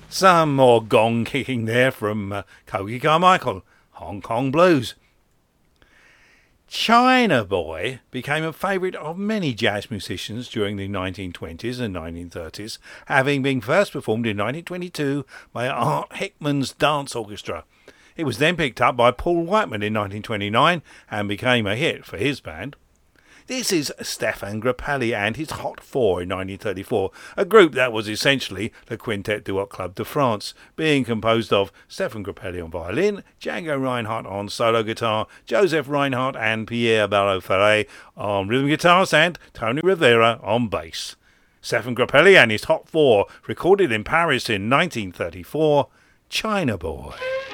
Some more gong kicking there from Kogi Carmichael, Hong Kong Blues. China Boy became a favourite of many jazz musicians during the 1920s and 1930s, having been first performed in 1922 by Art Hickman's Dance Orchestra. It was then picked up by Paul Whiteman in 1929 and became a hit for his band. This is Stéphane Grappelli and his Hot Four in 1934, a group that was essentially the Quintet du Hot Club de France, being composed of Stéphane Grappelli on violin, Django Reinhardt on solo guitar, Joseph Reinhardt and Pierre Barreau-Ferré on rhythm guitars, and Tony Rivera on bass. Stéphane Grappelli and his Hot Four, recorded in Paris in 1934, China Boy.